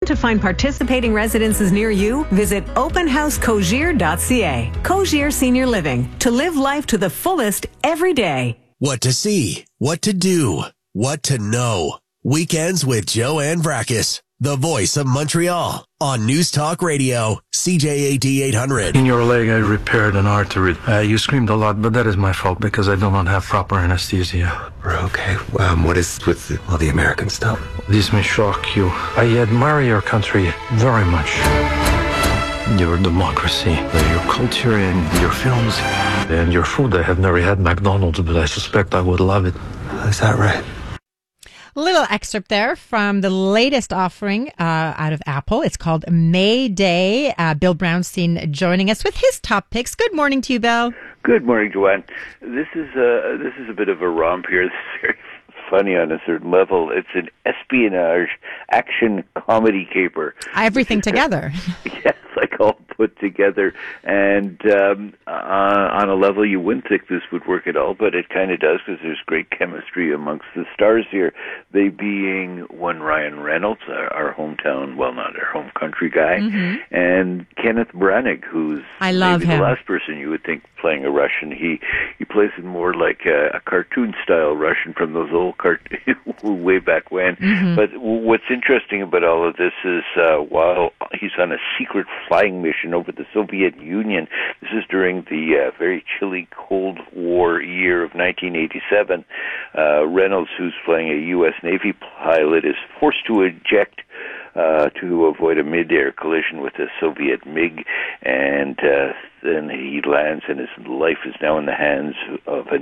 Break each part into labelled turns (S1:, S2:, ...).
S1: to find participating residences near you? Visit openhousecogir.ca. Cogir Senior Living. To live life to the fullest every day.
S2: What to see, what to do, what to know. Weekends with Joanne Vrackus, the voice of Montreal, on News Talk Radio, CJAD 800.
S3: In your leg, I repaired an artery. You screamed a lot, but that is my fault because I do not have proper anesthesia.
S4: Okay, what is with all the American stuff?
S3: This may shock you. I admire your country very much. Your democracy, your culture, and your films, and your food. I have never had McDonald's, but I suspect I would love it.
S4: Is that right?
S5: A little excerpt there from the latest offering out of Apple. It's called May Day. Bill Brownstein joining us with his top picks. Good morning to you, Bill.
S6: Good morning, Joanne. This is a bit of a romp here. This is very funny on a certain level. It's an espionage action comedy caper.
S5: Everything together.
S6: Yes, like all put together. And on a level you wouldn't think this would work at all, but it kind of does because there's great chemistry amongst the stars here. They being one Ryan Reynolds, our hometown, well, not our home country guy, and Kenneth Branagh, who's maybe the last person you would think playing a Russian. He plays it more like a cartoon-style Russian from those old way back when. But what's interesting about all of this is while he's on a secret flying mission over the Soviet Union, this is during the very chilly Cold War year of 1987, Reynolds, who's playing a U.S. Navy pilot, is forced to eject to avoid a mid-air collision with a Soviet MiG, and then he lands, and his life is now in the hands of an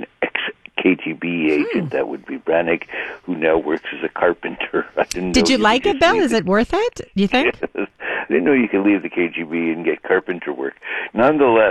S6: ex-KGB agent. That would be Branagh, who now works as a carpenter.
S5: Did you like it, Bill? Is it worth it, do you think?
S6: Yes. I didn't know you could leave the KGB and get carpenter work. Nonetheless,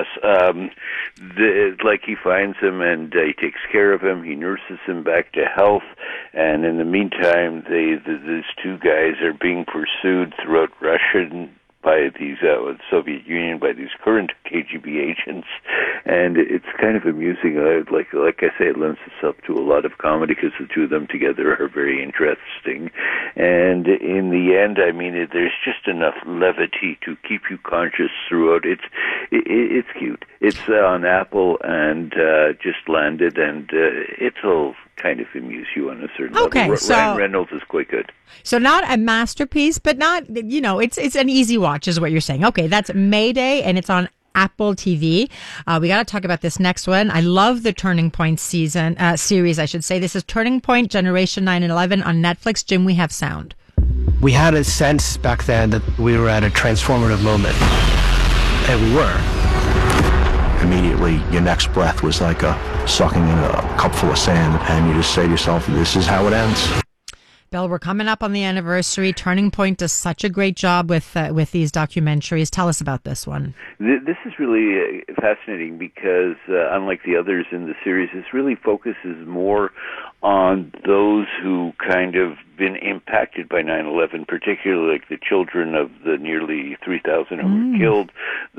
S6: like he finds him and he takes care of him, he nurses him back to health, and in the meantime, these two guys are being pursued throughout Russia by these Soviet Union, by these current KGB agents, and it's kind of amusing. Like I say, it lends itself to a lot of comedy because the two of them together are very interesting. And in the end, I mean, there's just enough levity to keep you conscious throughout. It's cute. It's on Apple and just landed, and it'll kind of amuse you on a certain level. Ryan Reynolds is quite good.
S5: So not a masterpiece, but not, it's an easy watch is what you're saying. Okay, that's May Day, and it's on Apple TV. We got to talk about this next one. I love the Turning Point series, I should say. This is Turning Point Generation 9/11 on Netflix. Jim, we have sound.
S7: We had a sense back then that we were at a transformative moment, and we were.
S8: Immediately, your next breath was like sucking in a cup full of sand, and you just say to yourself, this is how it ends.
S5: Bill, we're coming up on the anniversary. Turning Point does such a great job with these documentaries. Tell us about this one.
S6: This is really fascinating because, unlike the others in the series, this really focuses more on those who kind of been impacted by 9/11, particularly like the children of the nearly 3,000 who were killed,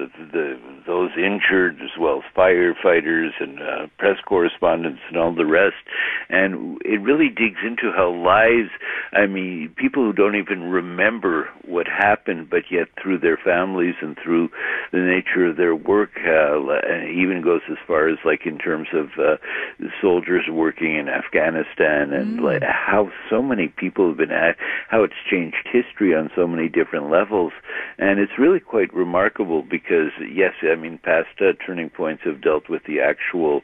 S6: those injured, as well as firefighters and press correspondents and all the rest. And it really digs into how lives, people who don't even remember what happened, but yet through their families and through the nature of their work, and it even goes as far as like in terms of the soldiers working in Afghanistan and like how so many people have been how it's changed history on so many different levels. And it's really quite remarkable because, yes, past Turning Points have dealt with the actual,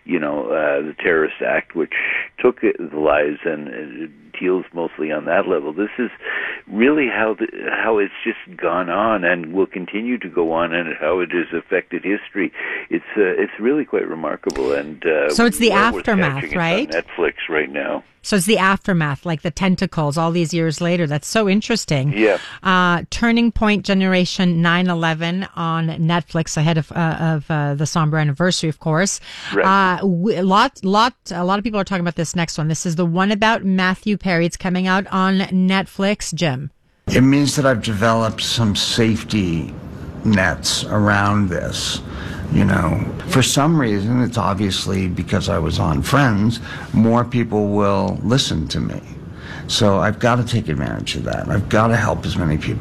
S6: the terrorist act, which took the lives and deals mostly on that level. This is really how it's just gone on and will continue to go on, and how it has affected history. It's really quite remarkable. And
S5: so it's the aftermath, right?
S6: It's on Netflix right now.
S5: So it's the aftermath, like the tentacles all these years later. That's so interesting.
S6: Yeah.
S5: Turning Point Generation 9/11 on Netflix ahead of the somber anniversary, of course.
S6: Right.
S5: A lot of people are talking about this next one. This is the one about Matthew Perry. It's coming out on Netflix. Jim.
S9: It means that I've developed some safety nets around this. For some reason, it's obviously because I was on Friends, more people will listen to me. So I've got to take advantage of that. I've got to help as many people